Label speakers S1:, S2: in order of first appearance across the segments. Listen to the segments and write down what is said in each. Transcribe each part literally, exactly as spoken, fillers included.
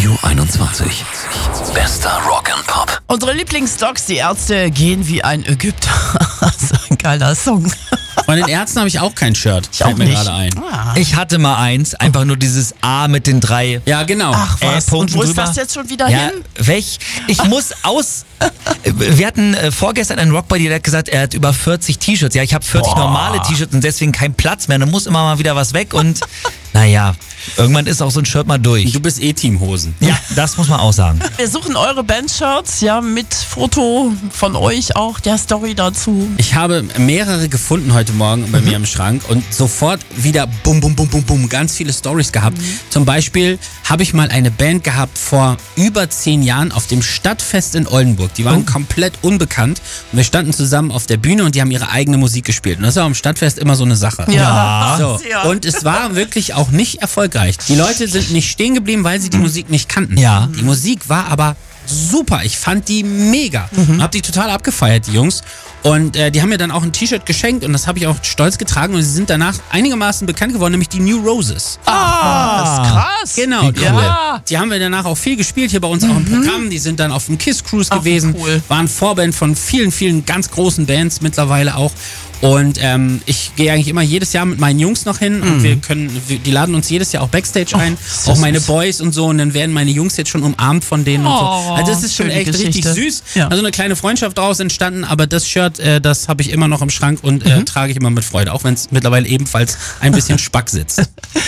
S1: Radio einundzwanzig. Bester Rock and Pop.
S2: Unsere Lieblingsdocs, die Ärzte, gehen wie ein Ägypter. Das ist ein geiler Song.
S3: Von den Ärzten habe ich auch kein Shirt.
S2: Ich auch
S3: Fällt mir
S2: nicht.
S3: gerade ein.
S2: Ah.
S4: Ich hatte mal eins, einfach nur dieses A mit den drei.
S3: Ja, genau.
S2: Ach was,
S4: Äh,
S2: und wo ist
S4: drüber.
S2: das jetzt schon wieder
S4: Ja,
S2: hin?
S4: welch? Ich muss aus. Wir hatten äh, vorgestern einen Rockbuddy, der hat gesagt, er hat über vierzig T-Shirts. Ja, ich habe vierzig
S2: Boah.
S4: normale T-Shirts und deswegen kein Platz mehr. Dann muss immer mal wieder was weg und naja, irgendwann ist auch so ein Shirt mal durch.
S3: Du bist eh Teamhosen.
S4: Ja, das muss man auch sagen.
S2: Wir suchen eure Bandshirts, ja, mit Foto von euch auch, der Story dazu.
S3: Ich habe mehrere gefunden heute Morgen bei mir im Schrank und sofort wieder bum, bum, bum, bum, bum, ganz viele Stories gehabt. Zum Beispiel habe ich mal eine Band gehabt vor über zehn Jahren auf dem Stadtfest in Oldenburg. Die waren komplett unbekannt und wir standen zusammen auf der Bühne und die haben ihre eigene Musik gespielt. Und das war am Stadtfest immer so eine Sache.
S2: Ja.
S3: So.
S2: Ja.
S3: Und es war wirklich auch nicht erfolgreich. Die Leute sind nicht stehen geblieben, weil sie die Musik nicht kannten.
S4: Ja.
S3: Die Musik war aber super. Ich fand die mega. Mhm. Hab die total abgefeiert, die Jungs. Und äh, die haben mir dann auch ein T-Shirt geschenkt und das habe ich auch stolz getragen und sie sind danach einigermaßen bekannt geworden, nämlich die New Roses.
S2: Ah, das ist krass.
S3: Genau,
S4: Wie cool.
S2: Ja.
S3: die haben wir danach auch viel gespielt, hier bei uns auch im Programm. Die sind dann auf dem Kiss Cruise
S2: Ach, wie
S3: gewesen,
S2: cool.
S3: waren Vorband von vielen, vielen ganz großen Bands mittlerweile auch. Und ähm, ich gehe eigentlich immer jedes Jahr mit meinen Jungs noch hin und wir können, wir, die laden uns jedes Jahr auch Backstage ein,
S2: ist das
S3: auch meine
S2: süß.
S3: Boys und so und dann werden meine Jungs jetzt schon umarmt von denen und so.
S2: Oh,
S3: Also das ist schon
S2: schöne
S3: echt richtig
S2: Geschichte.
S3: süß.
S2: Ja.
S3: Also eine kleine Freundschaft daraus entstanden, aber das Shirt, äh, das habe ich immer noch im Schrank und äh, trage ich immer mit Freude, auch wenn es mittlerweile ebenfalls ein bisschen Spack sitzt.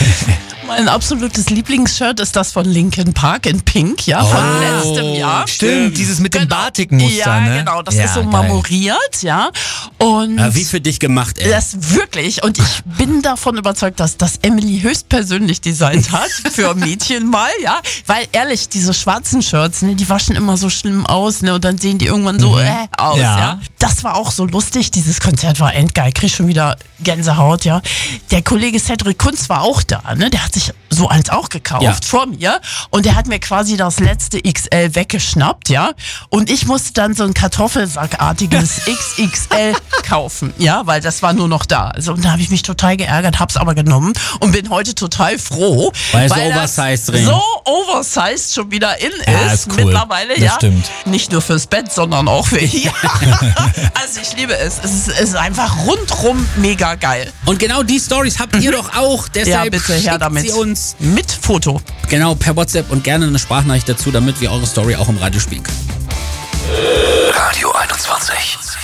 S2: Mein absolutes Lieblingsshirt ist das von Linkin Park in Pink, ja, von
S3: Oh,
S2: letztem Jahr.
S4: Stimmt, dieses mit dem
S2: Genau.
S4: Batikmuster,
S2: Ja,
S4: ne?
S2: genau, das
S4: Ja,
S2: ist so
S4: geil.
S2: marmoriert, ja. Und
S3: Ja, wie für dich gemacht, ey.
S2: das wirklich. Und ich bin davon überzeugt, dass das Emily höchstpersönlich designt hat für Mädchen mal, ja. Weil ehrlich, diese schwarzen Shirts, ne, die waschen immer so schlimm aus, ne, und dann sehen die irgendwann so äh, aus, ja.
S4: Ja.
S2: Das war auch so lustig. Dieses Konzert war endgeil. Krieg schon wieder Gänsehaut, ja. Der Kollege Cedric Kunz war auch da, ne. Der hat sich so eins auch gekauft
S3: Ja.
S2: vor mir und der hat mir quasi das letzte X L weggeschnappt, ja. Und ich musste dann so ein Kartoffelsackartiges X X L kaufen, ja, weil das war nur noch da. Also, und da habe ich mich total geärgert, hab's aber genommen und bin heute total froh,
S3: Weil es
S2: das
S3: oversized drin.
S2: so oversized schon wieder in
S4: Ja,
S2: ist,
S4: ist cool.
S2: mittlerweile,
S4: Das
S2: ja.
S4: stimmt.
S2: Nicht nur fürs Bett, sondern auch für hier. Also ich liebe es. Es ist, es ist einfach rundrum mega geil.
S3: Und genau die Stories habt ihr doch auch.
S2: Ja,
S3: Deshalb
S2: bitte, her
S3: schickt
S2: damit.
S3: sie uns
S2: Mit Foto.
S3: genau per WhatsApp und gerne eine Sprachnachricht dazu, damit wir eure Story auch im Radio spielen können.
S1: Radio einundzwanzig.